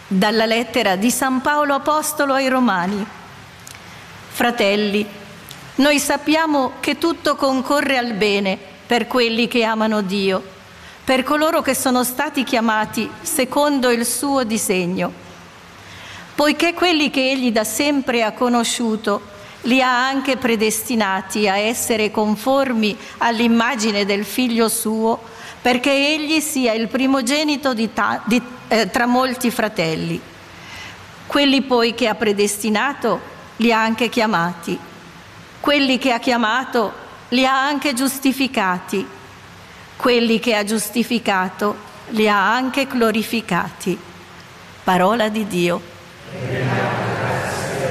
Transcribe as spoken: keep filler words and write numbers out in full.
Dalla lettera di San Paolo Apostolo ai Romani. Fratelli, noi sappiamo che tutto concorre al bene per quelli che amano Dio, per coloro che sono stati chiamati secondo il suo disegno. Poiché quelli che Egli da sempre ha conosciuto li ha anche predestinati a essere conformi all'immagine del Figlio suo, perché Egli sia il primogenito di ta- di, eh, tra molti fratelli. Quelli poi che ha predestinato li ha anche chiamati. Quelli che ha chiamato li ha anche giustificati. Quelli che ha giustificato li ha anche glorificati. Parola di Dio.